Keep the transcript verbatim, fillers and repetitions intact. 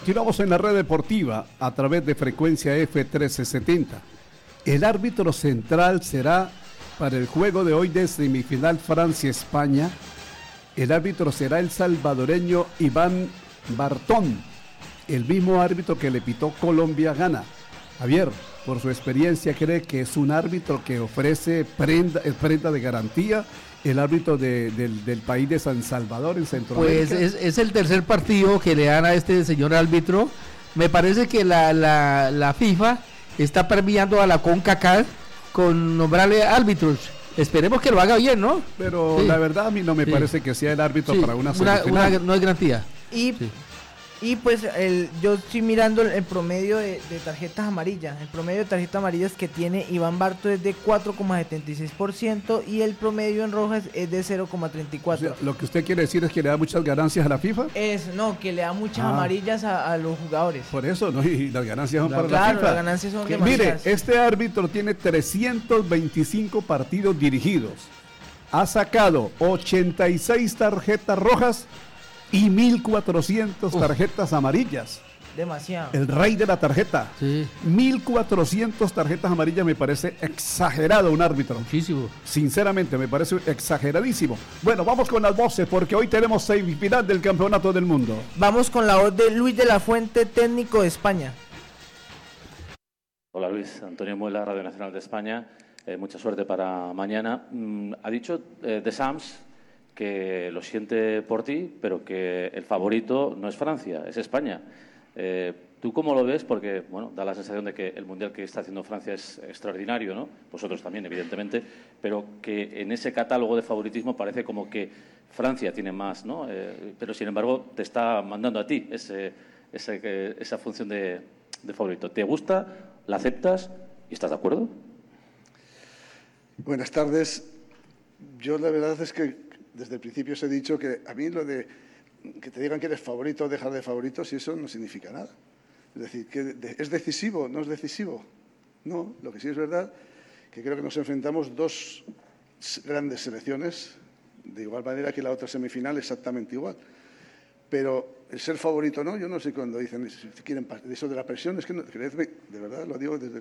Continuamos en la red deportiva a través de frecuencia F trece setenta. El árbitro central será para el juego de hoy de semifinal Francia-España. El árbitro será el salvadoreño Iván Bartón, el mismo árbitro que le pitó Colombia-Ghana. Javier, por su experiencia, ¿cree que es un árbitro que ofrece prenda, prenda de garantía? El árbitro de, del, del país de San Salvador en Centroamérica. Pues es, es el tercer partido que le dan a este señor árbitro. Me parece que la, la, la FIFA está premiando a la CONCACAF con nombrarle árbitros. Esperemos que lo haga bien, ¿no? Pero sí. la verdad a mí no me sí. parece que sea el árbitro sí. para una semifinal. Una, una, no es garantía. Y, sí. y pues el, yo estoy mirando el promedio de, de tarjetas amarillas. El promedio de tarjetas amarillas que tiene Iván Barto es de cuatro coma setenta y seis por ciento y el promedio en rojas es de cero coma treinta y cuatro por ciento. O sea, lo que usted quiere decir es que le da muchas ganancias a la FIFA. Es, no, que le da muchas ah. amarillas a, a los jugadores. Por eso, ¿no? Y las ganancias son no, para claro, la FIFA. Las ganancias son que, demasiadas. Mire, este árbitro tiene trescientos veinticinco partidos dirigidos. Ha sacado ochenta y seis tarjetas rojas y mil cuatrocientas tarjetas amarillas. Demasiado. El rey de la tarjeta. Sí. mil cuatrocientas tarjetas amarillas me parece exagerado un árbitro. Muchísimo. Sinceramente, me parece exageradísimo. Bueno, vamos con las voces porque hoy tenemos semifinal del Campeonato del Mundo. Vamos con la voz de Luis de la Fuente, técnico de España. Hola Luis, Antonio Muela, Radio Nacional de España. Eh, mucha suerte para mañana. Mm, ha dicho eh, De Sams que lo siente por ti, pero que el favorito no es Francia, es España. Eh, ¿Tú cómo lo ves? Porque, bueno, da la sensación de que el Mundial que está haciendo Francia es extraordinario, ¿no? Vosotros también, evidentemente, pero que en ese catálogo de favoritismo parece como que Francia tiene más, ¿no? Eh, pero, sin embargo, te está mandando a ti ese, ese, esa función de, de favorito. ¿Te gusta? ¿La aceptas? ¿Y estás de acuerdo? Buenas tardes. Yo la verdad es que desde el principio os he dicho que a mí lo de que te digan que eres favorito o dejar de favoritos, y eso no significa nada. Es decir, que ¿es decisivo? ¿No es decisivo? No, lo que sí es verdad que creo que nos enfrentamos dos grandes selecciones, de igual manera que la otra semifinal, exactamente igual. Pero el ser favorito no, yo no sé cuando dicen si quieren eso de la presión, es que no, creedme, de verdad lo digo desde